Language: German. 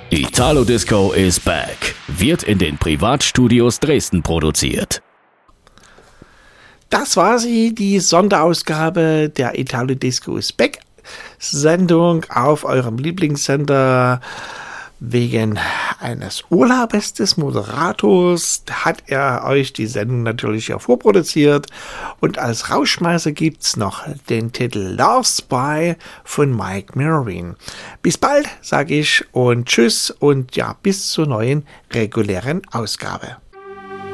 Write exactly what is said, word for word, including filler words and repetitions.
Italo Disco is back. Wird in den Privatstudios Dresden produziert. Das war sie, die Sonderausgabe der Italo Disco is back Sendung auf eurem Lieblingssender. Wegen eines Urlaubes des Moderators hat er euch die Sendung natürlich ja vorproduziert. Und als Rausschmeißer gibt's noch den Titel Love Spy von Mike Marine. Bis bald, sage ich, und tschüss und ja, bis zur neuen regulären Ausgabe.